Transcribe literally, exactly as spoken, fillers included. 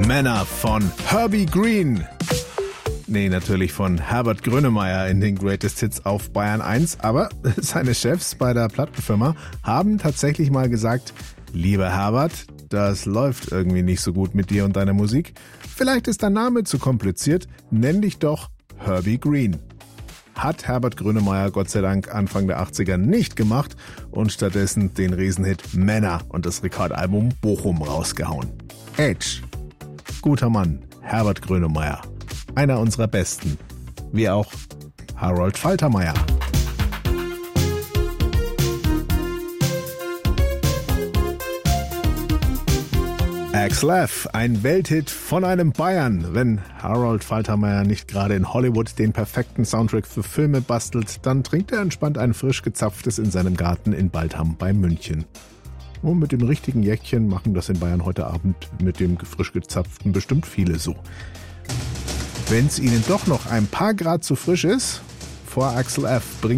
Männer von Herbie Green. Nee, natürlich von Herbert Grönemeyer in den Greatest Hits auf Bayern eins. Aber seine Chefs bei der Plattenfirma haben tatsächlich mal gesagt, lieber Herbert, das läuft irgendwie nicht so gut mit dir und deiner Musik. Vielleicht ist dein Name zu kompliziert, nenn dich doch Herbie Green. Hat Herbert Grönemeyer Gott sei Dank Anfang der achtziger nicht gemacht und stattdessen den Riesenhit Männer und das Rekordalbum Bochum rausgehauen. Edge. Guter Mann, Herbert Grönemeyer. Einer unserer Besten. Wie auch Harold Faltermeier. Axe-Laff, ein Welthit von einem Bayern. Wenn Harold Faltermeier nicht gerade in Hollywood den perfekten Soundtrack für Filme bastelt, dann trinkt er entspannt ein frisch gezapftes in seinem Garten in Baldham bei München. Und mit dem richtigen Jäckchen machen das in Bayern heute Abend mit dem frisch gezapften bestimmt viele so. Wenn es ihnen doch noch ein paar Grad zu frisch ist, vor Axe-Laff bringt